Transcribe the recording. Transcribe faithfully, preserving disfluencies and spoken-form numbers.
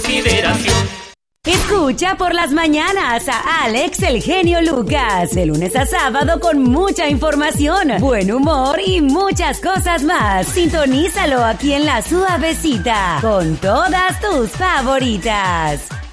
consideración. Escucha por las mañanas a Alex el Genio Lucas, de lunes a sábado con mucha información, buen humor y muchas cosas más. Sintonízalo aquí en La Suavecita, con todas tus favoritas.